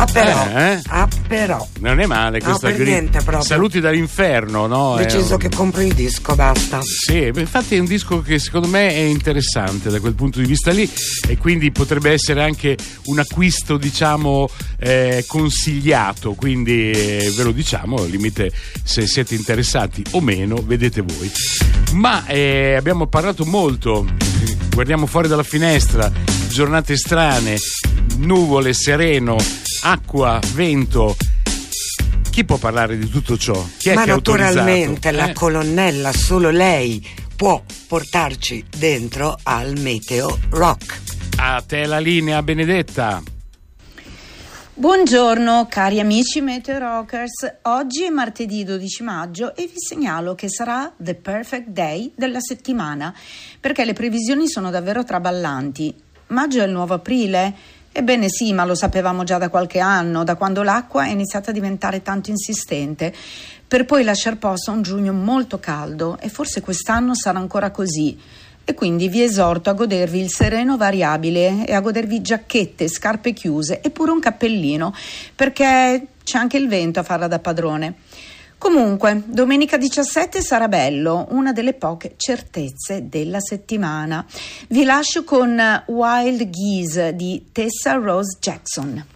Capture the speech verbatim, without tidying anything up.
Ah però, eh? ah però. Non è male questa per gri- niente proprio. Saluti dall'inferno, no? Ho deciso un... che compro il disco, basta. Sì, infatti è un disco che secondo me è interessante da quel punto di vista lì, e quindi potrebbe essere anche un acquisto, diciamo, eh, consigliato, quindi eh, ve lo diciamo, al limite se siete interessati o meno, vedete voi. Ma eh, abbiamo parlato molto, guardiamo fuori dalla finestra, giornate strane, nuvole, sereno, acqua, vento. Chi può parlare di tutto ciò? Chi è Ma che è autorizzato? naturalmente la Eh? colonnella, solo lei può portarci dentro al Meteo Rock. A te la linea, Benedetta. Buongiorno cari amici Meteo Rockers, oggi è martedì dodici maggio e vi segnalo che sarà the perfect day della settimana, perché le previsioni sono davvero traballanti. Maggio è il nuovo aprile? Ebbene sì, ma lo sapevamo già da qualche anno, da quando l'acqua è iniziata a diventare tanto insistente, per poi lasciar posto a un giugno molto caldo, e forse quest'anno sarà ancora così. E quindi vi esorto a godervi il sereno variabile e a godervi giacchette, scarpe chiuse e pure un cappellino, perché c'è anche il vento a farla da padrone. Comunque, domenica diciassette sarà bello, una delle poche certezze della settimana. Vi lascio con Wild Geese di Tessa Rose Jackson.